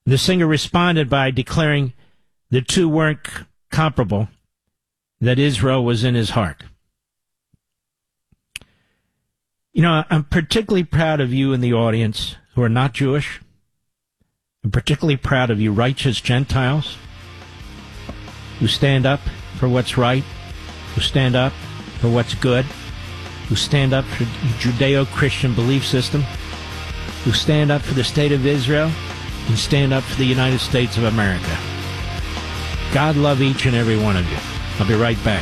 The singer responded by declaring the two weren't comparable, that Israel was in his heart. You know, I'm particularly proud of you in the audience who are not Jewish. I'm particularly proud of you righteous Gentiles who stand up for what's right, who stand up for what's good, who stand up for the Judeo-Christian belief system, who stand up for the state of Israel, and stand up for the United States of America. God love each and every one of you. I'll be right back.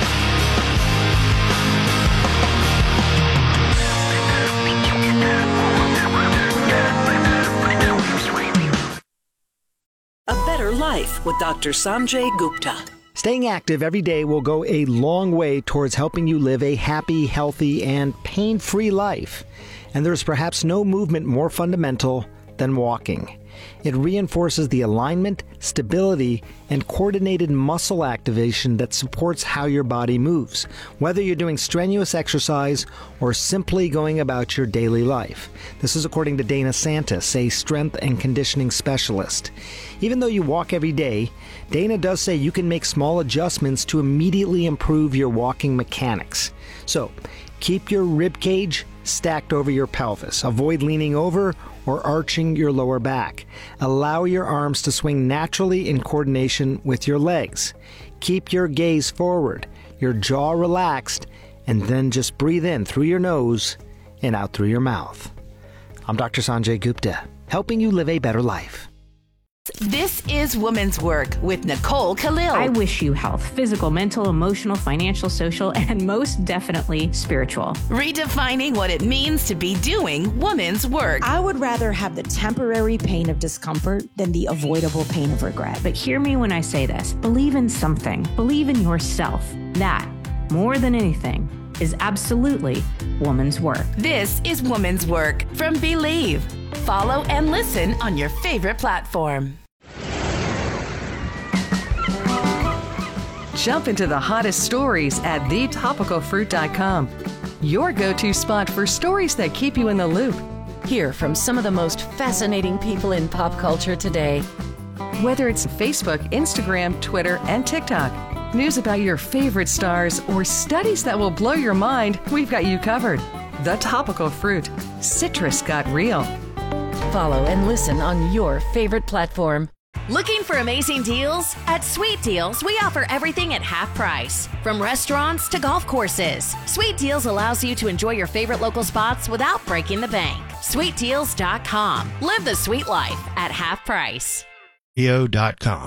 A Better Life with Dr. Sanjay Gupta. Staying active every day will go a long way towards helping you live a happy, healthy, and pain-free life. And there's perhaps no movement more fundamental than walking. It reinforces the alignment, stability, and coordinated muscle activation that supports how your body moves, whether you're doing strenuous exercise or simply going about your daily life. This is according to Dana Santis, a strength and conditioning specialist. Even though you walk every day, Dana does say you can make small adjustments to immediately improve your walking mechanics. So, keep your rib cage stacked over your pelvis. Avoid leaning over or arching your lower back. Allow your arms to swing naturally in coordination with your legs. Keep your gaze forward, your jaw relaxed, and then just breathe in through your nose and out through your mouth. I'm Dr. Sanjay Gupta, helping you live a better life. This is Women's Work with Nicole Khalil. I wish you health, physical, mental, emotional, financial, social, and most definitely spiritual. Redefining what it means to be doing women's work. I would rather have the temporary pain of discomfort than the avoidable pain of regret. But hear me when I say this. Believe in something. Believe in yourself. That, more than anything, is absolutely woman's work. This is Women's Work from Believe. Follow and listen on your favorite platform. Jump into the hottest stories at thetopicalfruit.com. Your go-to spot for stories that keep you in the loop. Hear from some of the most fascinating people in pop culture today. Whether it's Facebook, Instagram, Twitter, and TikTok, news about your favorite stars, or studies that will blow your mind, we've got you covered. The Topical Fruit. Citrus got real. Follow and listen on your favorite platform. Looking for amazing deals? At Sweet Deals, we offer everything at half price. From restaurants to golf courses, Sweet Deals allows you to enjoy your favorite local spots without breaking the bank. SweetDeals.com. Live the sweet life at half price. EO.com.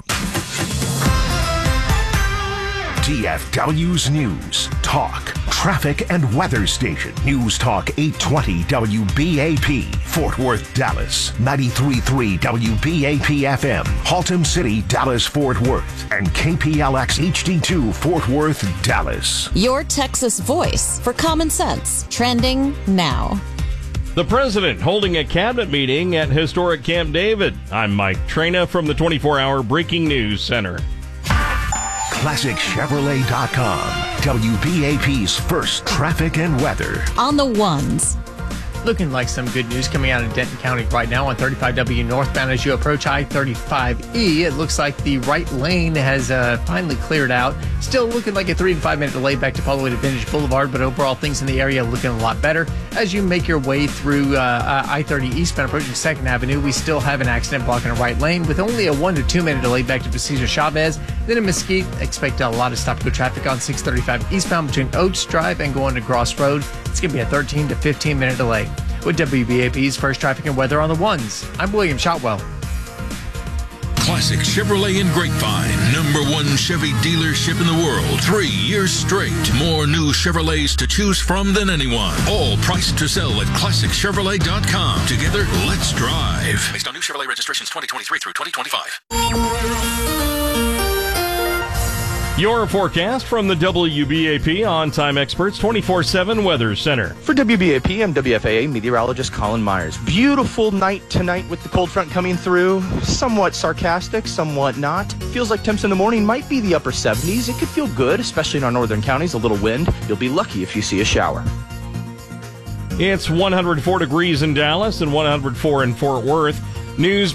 DFW's News, Talk, Traffic, and Weather Station. News Talk 820 WBAP, Fort Worth, Dallas. 93.3 WBAP FM, Haltom City, Dallas, Fort Worth. And KPLX HD2, Fort Worth, Dallas. Your Texas voice for common sense. Trending now. The president holding a cabinet meeting at historic Camp David. I'm Mike Trena from the 24-hour Breaking News Center. ClassicChevrolet.com, WBAP's first traffic and weather. On the ones. Looking like some good news coming out of Denton County right now on 35W northbound as you approach I-35E. It looks like the right lane has finally cleared out. Still looking like a 3 to 5 minute delay back to all the way to Vintage Boulevard, but overall things in the area looking a lot better. As you make your way through I-30 eastbound approaching 2nd Avenue, we still have an accident blocking a right lane with only a 1 to 2 minute delay back to Cesar Chavez. Then in Mesquite, expect a lot of stop-go traffic on 635 eastbound between Oaks Drive and going to Gross Road. It's going to be a 13 to 15 minute delay. With WBAP's first traffic and weather on the ones, I'm William Shotwell. Classic Chevrolet in Grapevine, #1 Chevy dealership in the world, 3 years straight. More new Chevrolets to choose from than anyone. All priced to sell at ClassicChevrolet.com. Together, let's drive. Based on new Chevrolet registrations 2023 through 2025. Your forecast from the WBAP On-Time Experts 24/7 Weather Center. For WBAP, I'm WFAA meteorologist Colin Myers. Beautiful night tonight with the cold front coming through. Somewhat sarcastic, somewhat not. Feels like temps in the morning might be the upper 70s. It could feel good, especially in our northern counties. A little wind. You'll be lucky if you see a shower. It's 104 degrees in Dallas and 104 in Fort Worth. News